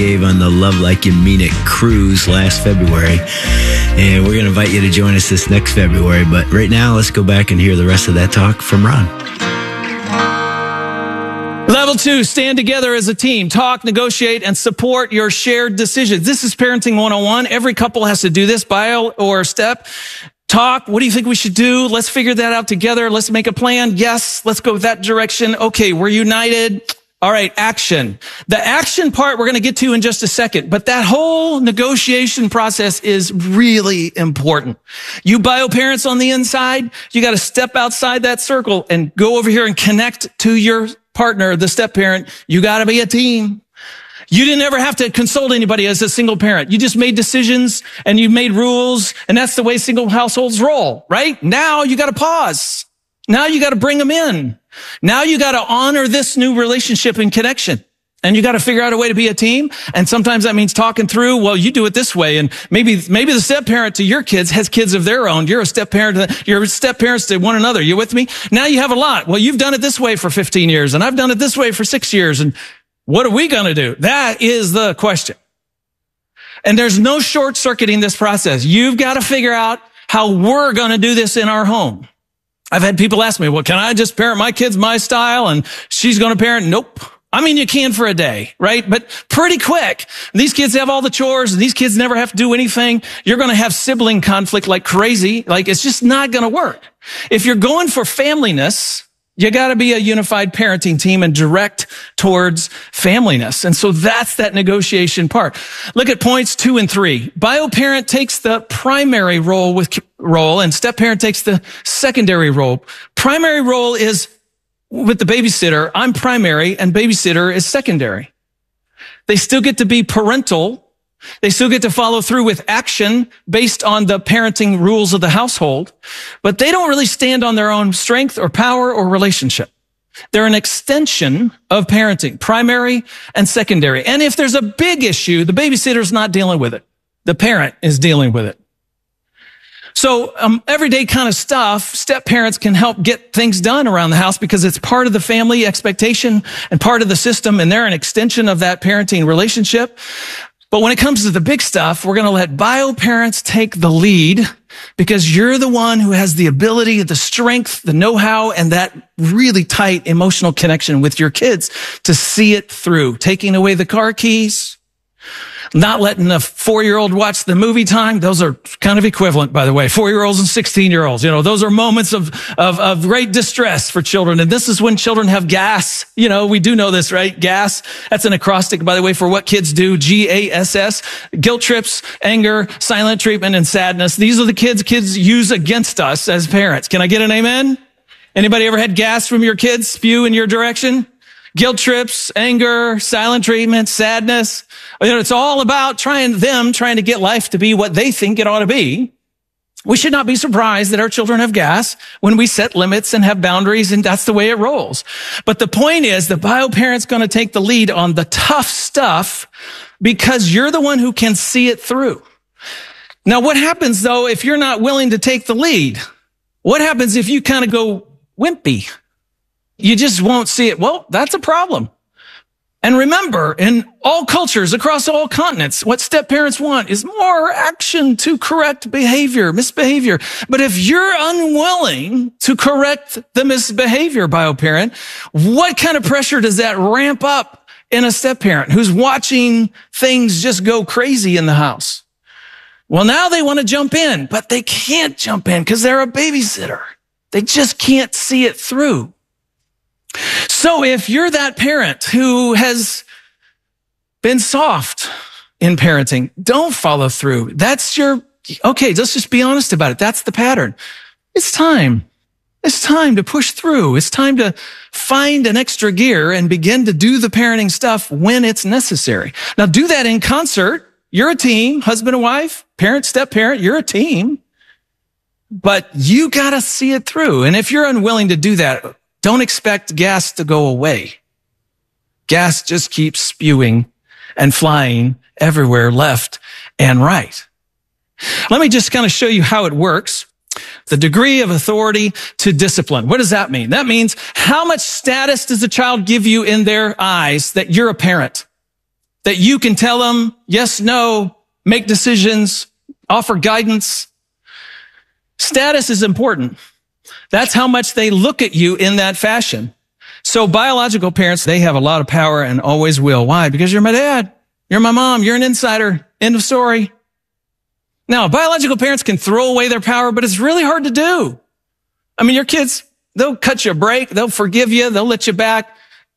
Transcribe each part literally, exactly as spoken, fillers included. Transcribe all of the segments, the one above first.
gave on the Love Like You Mean It cruise last February. And we're going to invite you to join us this next February. But right now, let's go back and hear the rest of that talk from Ron. Level two, stand together as a team. Talk, negotiate, and support your shared decisions. This is Parenting one oh one. Every couple has to do this, bio or step. Talk, what do you think we should do? Let's figure that out together. Let's make a plan. Yes, let's go that direction. Okay, we're united. All right, action. The action part we're going to get to in just a second, but that whole negotiation process is really important. You bio parents on the inside, you got to step outside that circle and go over here and connect to your partner, the step parent. You got to be a team. You didn't ever have to consult anybody as a single parent. You just made decisions and you made rules, and that's the way single households roll, right? Now you got to pause. Now you got to bring them in. Now you got to honor this new relationship and connection. And you got to figure out a way to be a team. And sometimes that means talking through, well, you do it this way. And maybe, maybe the step parent to your kids has kids of their own. You're a step parent, to, you're step parents to one another. You with me? Now you have a lot. Well, you've done it this way for fifteen years and I've done it this way for six years. And what are we going to do? That is the question. And there's no short circuiting this process. You've got to figure out how we're going to do this in our home. I've had people ask me, well, can I just parent my kids my style and she's going to parent? Nope. I mean, you can for a day, right? But pretty quick. These kids have all the chores and these kids never have to do anything. You're going to have sibling conflict like crazy. Like it's just not going to work. If you're going for familyness, you got to be a unified parenting team and direct towards familyness. And so that's that negotiation part. Look at points two and three. Bio parent takes the primary role with role and step parent takes the secondary role. Primary role is with the babysitter. I'm primary and babysitter is secondary. They still get to be parental. They still get to follow through with action based on the parenting rules of the household, but they don't really stand on their own strength or power or relationship. They're an extension of parenting, primary and secondary. And if there's a big issue, the babysitter's not dealing with it. The parent is dealing with it. So um, everyday kind of stuff, step parents can help get things done around the house because it's part of the family expectation and part of the system, and they're an extension of that parenting relationship. But when it comes to the big stuff, we're going to let bio parents take the lead because you're the one who has the ability, the strength, the know-how, and that really tight emotional connection with your kids to see it through. Taking away the car keys, not letting a four-year-old watch the movie time. Those are kind of equivalent, by the way. Four-year-olds and sixteen-year-olds. You know, those are moments of, of, of great distress for children. And this is when children have gas. You know, we do know this, right? Gas. That's an acrostic, by the way, for what kids do. G A S S. Guilt trips, anger, silent treatment, and sadness. These are the kids kids use against us as parents. Can I get an amen? Anybody ever had gas from your kids spew in your direction? Guilt trips, anger, silent treatment, sadness. You know, it's all about trying them, trying to get life to be what they think it ought to be. We should not be surprised that our children have gas when we set limits and have boundaries, and that's the way it rolls. But the point is, the bio parent's going to take the lead on the tough stuff because you're the one who can see it through. Now, what happens, though, if you're not willing to take the lead? What happens if you kind of go wimpy? You just won't see it. Well, that's a problem. And remember, in all cultures across all continents, what step parents want is more action to correct behavior, misbehavior. But if you're unwilling to correct the misbehavior, bio parent, what kind of pressure does that ramp up in a step parent who's watching things just go crazy in the house? Well, now they want to jump in, but they can't jump in because they're a babysitter. They just can't see it through. So if you're that parent who has been soft in parenting, don't follow through. That's your, okay, let's just be honest about it. That's the pattern. It's time. It's time to push through. It's time to find an extra gear and begin to do the parenting stuff when it's necessary. Now do that in concert. You're a team, husband and wife, parent, step parent, you're a team, but you got to see it through. And if you're unwilling to do that, don't expect gas to go away. Gas just keeps spewing and flying everywhere, left and right. Let me just kind of show you how it works. The degree of authority to discipline. What does that mean? That means how much status does a child give you in their eyes that you're a parent? that you can tell them yes, no, make decisions, offer guidance. Status is important. That's how much they look at you in that fashion. So biological parents, they have a lot of power and always will. Why? Because you're my dad. You're my mom. You're an insider. End of story. Now, biological parents can throw away their power, but it's really hard to do. I mean, your kids, they'll cut you a break. They'll forgive you. They'll let you back.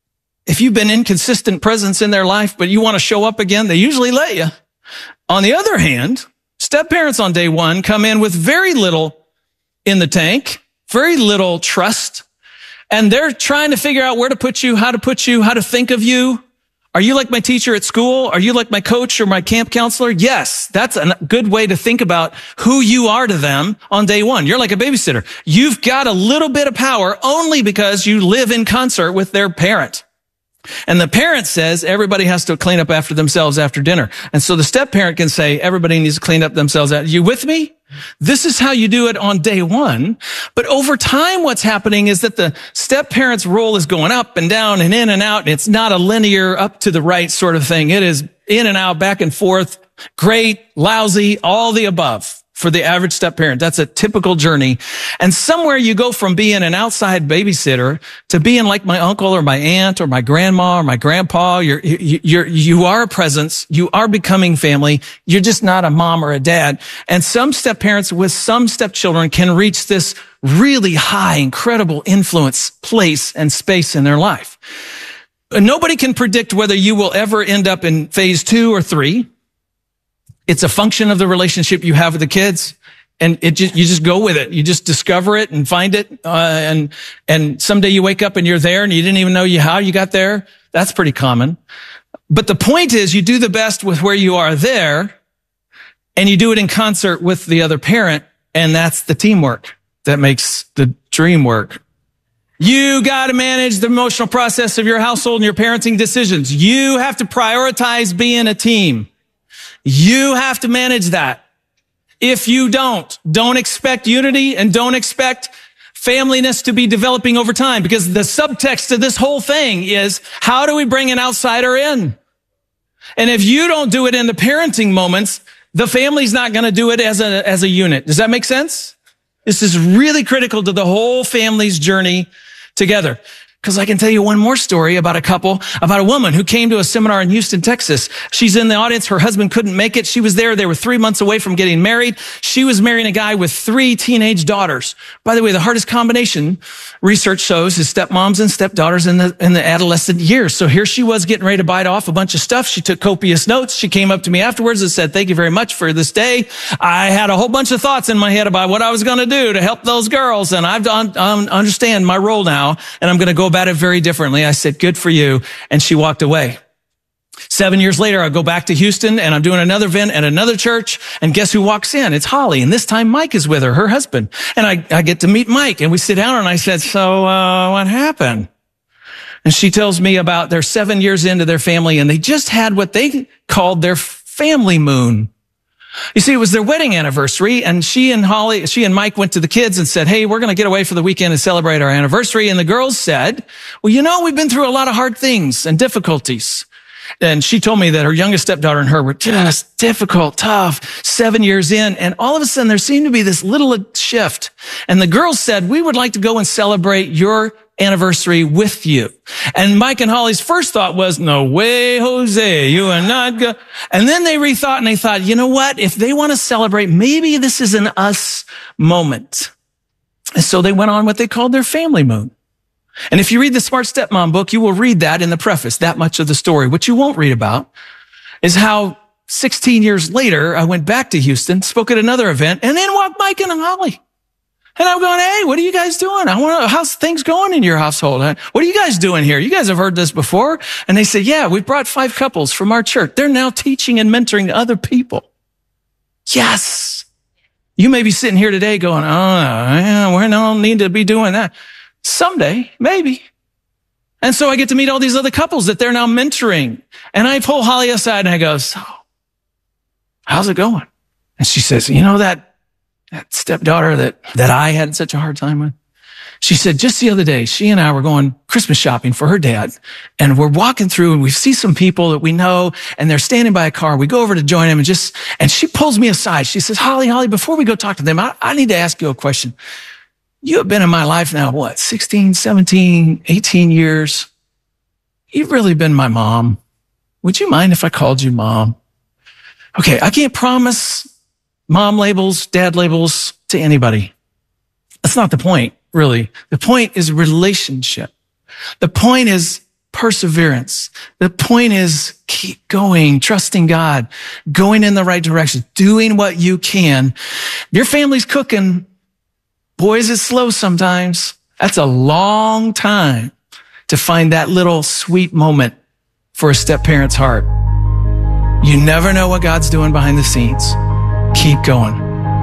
If you've been inconsistent presence in their life, but you want to show up again, they usually let you. On the other hand, step parents on day one come in with very little in the tank, very little trust, and they're trying to figure out where to put you, how to put you, how to think of you. Are you like my teacher at school? Are you like my coach or my camp counselor? Yes, that's a good way to think about who you are to them on day one. You're like a babysitter. You've got a little bit of power only because you live in concert with their parent. And the parent says everybody has to clean up after themselves after dinner. And so the step parent can say everybody needs to clean up themselves. Are you with me? This is how you do it on day one. But over time, what's happening is that the step parent's role is going up and down and in and out. And it's not a linear up to the right sort of thing. It is in and out, back and forth, great, lousy, all the above. For the average step parent, that's a typical journey. And somewhere you go from being an outside babysitter to being like my uncle or my aunt or my grandma or my grandpa. You're, you're, you are a presence. You are becoming family. You're just not a mom or a dad. And some step parents with some stepchildren can reach this really high, incredible influence, place, and space in their life. Nobody can predict whether you will ever end up in phase two or three. It's a function of the relationship you have with the kids, and it just, you just go with it. You just discover it and find it, uh, and and someday you wake up and you're there, and you didn't even know you how you got there. That's pretty common. But the point is, you do the best with where you are there, and you do it in concert with the other parent, and that's the teamwork that makes the dream work. You got to manage the emotional process of your household and your parenting decisions. You have to prioritize being a team. You have to manage that. If you don't, don't expect unity and don't expect familyness to be developing over time, because the subtext of this whole thing is, how do we bring an outsider in? And if you don't do it in the parenting moments, the family's not going to do it as a, as a unit. Does that make sense? This is really critical to the whole family's journey together. Because I can tell you one more story about a couple, about a woman who came to a seminar in Houston, Texas. She's in the audience. Her husband couldn't make it. She was there. They were three months away from getting married. She was marrying a guy with three teenage daughters. By the way, the hardest combination, research shows, is stepmoms and stepdaughters in the, in the adolescent years. So here she was getting ready to bite off a bunch of stuff. She took copious notes. She came up to me afterwards and said, "Thank you very much for this day. I had a whole bunch of thoughts in my head about what I was going to do to help those girls. And I've done, um, understand my role now, and I'm going to go about it very differently." I said, "Good for you." And she walked away. Seven years later, I go back to Houston, and I'm doing another event at another church. And guess who walks in? It's Holly. And this time Mike is with her, her husband. And I, I get to meet Mike, and we sit down, and I said, "So, uh, what happened?" And she tells me about they're seven years into their family, and they just had what they called their family moon. You see, it was their wedding anniversary, and she and Holly, she and Mike went to the kids and said, "Hey, we're going to get away for the weekend and celebrate our anniversary." And the girls said, "Well, you know, we've been through a lot of hard things and difficulties." And she told me that her youngest stepdaughter and her were just difficult, tough, seven years in. And all of a sudden, there seemed to be this little shift. And the girls said, "We would like to go and celebrate your anniversary with you." And Mike and Holly's first thought was, "No way, Jose, you are not good." And then they rethought, and they thought, you know what? If they want to celebrate, maybe this is an us moment. And so they went on what they called their family moon. And if you read the Smart Stepmom book, you will read that in the preface, that much of the story. What you won't read about is how sixteen years later, I went back to Houston, spoke at another event, and then walked Mike and Holly. And I'm going, "Hey, what are you guys doing? I want to, how's things going in your household? What are you guys doing here? You guys have heard this before." And they said, "Yeah, we brought five couples from our church. They're now teaching and mentoring other people." Yes. You may be sitting here today going, "Oh, yeah, we don't need to be doing that." Someday, maybe. And so I get to meet all these other couples that they're now mentoring. And I pull Holly aside and I go, "So, how's it going?" And she says, "You know that That stepdaughter that, that I had such a hard time with? She said, just the other day, she and I were going Christmas shopping for her dad. And we're walking through and we see some people that we know and they're standing by a car. We go over to join them and just, and she pulls me aside. She says, Holly, Holly, before we go talk to them, I, I need to ask you a question. You have been in my life now, what, sixteen, seventeen, eighteen years? You've really been my mom. Would you mind if I called you mom? Okay, I can't promise mom labels, dad labels to anybody. That's not the point, really. The point is relationship. The point is perseverance. The point is keep going, trusting God, going in the right direction, doing what you can. Your family's cooking. Boys, it's slow sometimes. That's a long time to find that little sweet moment for a step-parent's heart. You never know what God's doing behind the scenes. Keep going.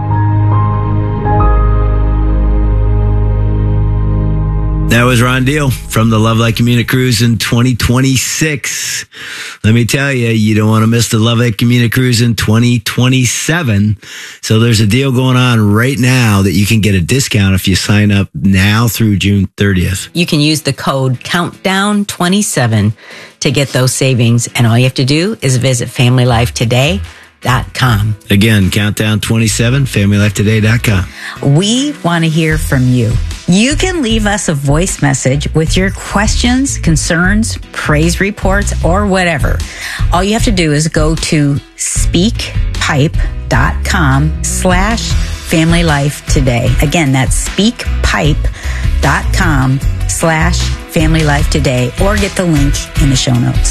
That was Ron Deal from the Love Light Community Cruise in twenty twenty-six. Let me tell you, you don't want to miss the Love Light Community Cruise in twenty twenty-seven. So there's a deal going on right now that you can get a discount if you sign up now through June thirtieth. You can use the code countdown twenty-seven to get those savings. And all you have to do is visit family life today dot com. Again, countdown twenty-seven, family life today dot com. We want to hear from you. You can leave us a voice message with your questions, concerns, praise reports, or whatever. All you have to do is go to speakpipe.com slash family life today. Again, that's speakpipe.com slash family life today, or get the link in the show notes.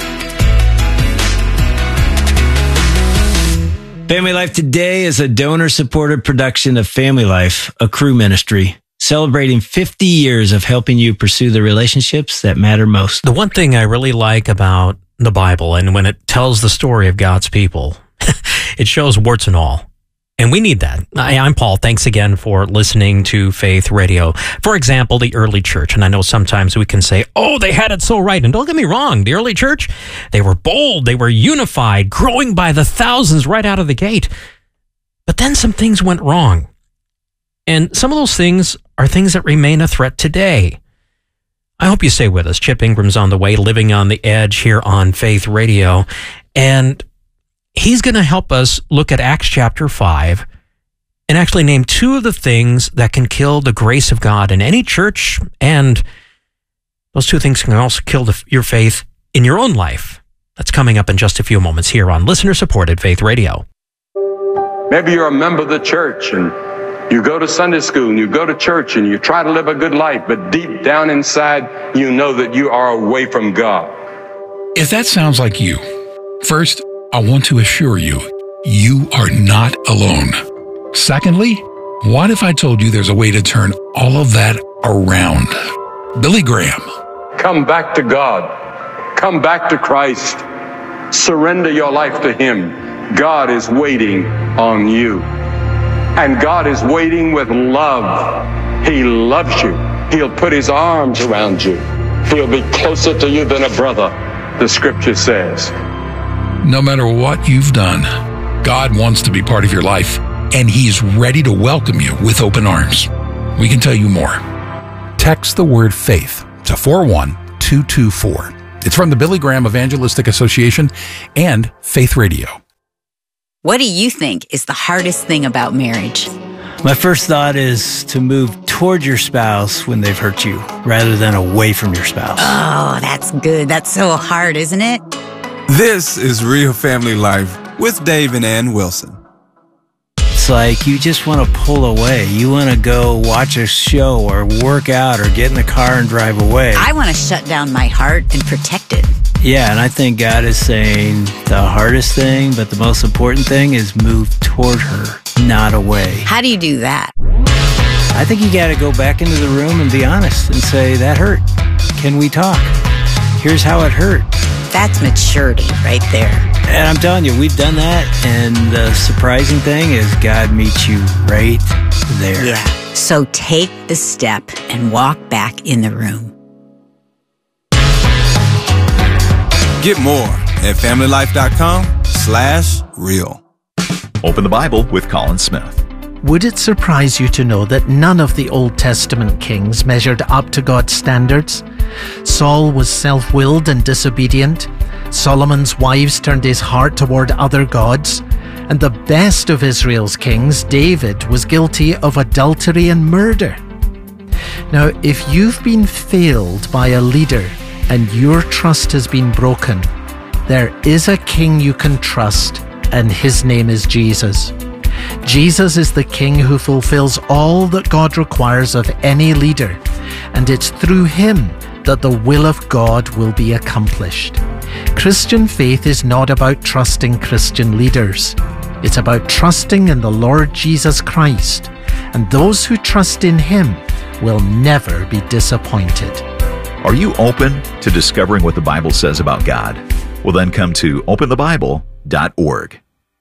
Family Life Today is a donor-supported production of Family Life, a crew ministry, celebrating fifty years of helping you pursue the relationships that matter most. The one thing I really like about the Bible, and when it tells the story of God's people, it shows warts and all. And we need that. I, I'm Paul. Thanks again for listening to Faith Radio. For example, the early church. And I know sometimes we can say, oh, they had it so right. And don't get me wrong, the early church, they were bold, they were unified, growing by the thousands right out of the gate. But then some things went wrong. And some of those things are things that remain a threat today. I hope you stay with us. Chip Ingram's on the way, living on the edge here on Faith Radio. And he's going to help us look at Acts chapter five and actually name two of the things that can kill the grace of God in any church. And those two things can also kill the, your faith in your own life. That's coming up in just a few moments here on listener-supported Faith Radio. Maybe you're a member of the church and you go to Sunday school and you go to church and you try to live a good life, but deep down inside, you know that you are away from God. If that sounds like you, first, I want to assure you, you are not alone. Secondly, what if I told you there's a way to turn all of that around? Billy Graham. Come back to God. Come back to Christ. Surrender your life to Him. God is waiting on you. And God is waiting with love. He loves you. He'll put His arms around you. He'll be closer to you than a brother, the scripture says. No matter what you've done, God wants to be part of your life, and He's ready to welcome you with open arms. We can tell you more. Text the word faith to four one two two four. It's from the Billy Graham Evangelistic Association and Faith Radio. What do you think is the hardest thing about marriage? My first thought is to move toward your spouse when they've hurt you, rather than away from your spouse. Oh, that's good. That's so hard, isn't it? This is Real Family Life with Dave and Ann Wilson. It's like you just want to pull away. You want to go watch a show or work out or get in the car and drive away. I want to shut down my heart and protect it. Yeah, and I think God is saying the hardest thing, but the most important thing is move toward her, not away. How do you do that? I think you got to go back into the room and be honest and say, that hurt. Can we talk? Here's how it hurt. That's maturity right there. And I'm telling you, we've done that. And the surprising thing is God meets you right there. Yeah. So take the step and walk back in the room. Get more at familylife.com slash real. Open the Bible with Colin Smith. Would it surprise you to know that none of the Old Testament kings measured up to God's standards? Saul was self-willed and disobedient. Solomon's wives turned his heart toward other gods. And the best of Israel's kings, David, was guilty of adultery and murder. Now, if you've been failed by a leader and your trust has been broken, there is a king you can trust, and his name is Jesus. Jesus is the king who fulfills all that God requires of any leader, and it's through him that the will of God will be accomplished. Christian faith is not about trusting Christian leaders. It's about trusting in the Lord Jesus Christ, and those who trust in him will never be disappointed. Are you open to discovering what the Bible says about God? Well, then come to open the bible dot org.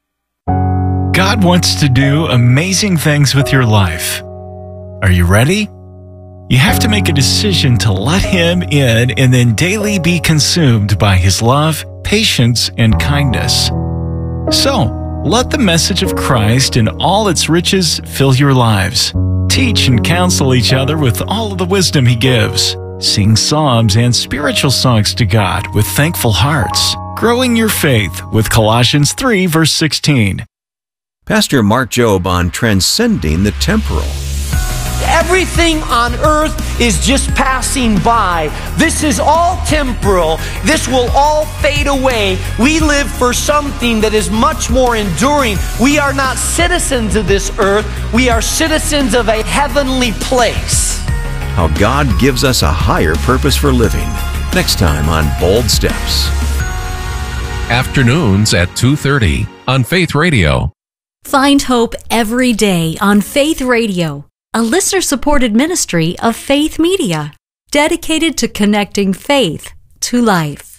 God wants to do amazing things with your life. Are you ready? You have to make a decision to let him in and then daily be consumed by his love, patience, and kindness. So, let the message of Christ and all its riches fill your lives. Teach and counsel each other with all of the wisdom he gives. Sing psalms and spiritual songs to God with thankful hearts. Growing your faith with Colossians three, verse sixteen. Pastor Mark Jobe on transcending the temporal. Everything on earth is just passing by. This is all temporal. This will all fade away. We live for something that is much more enduring. We are not citizens of this earth. We are citizens of a heavenly place. How God gives us a higher purpose for living. Next time on Bold Steps. Afternoons at two thirty on Faith Radio. Find hope every day on Faith Radio, a listener-supported ministry of Faith Media, dedicated to connecting faith to life.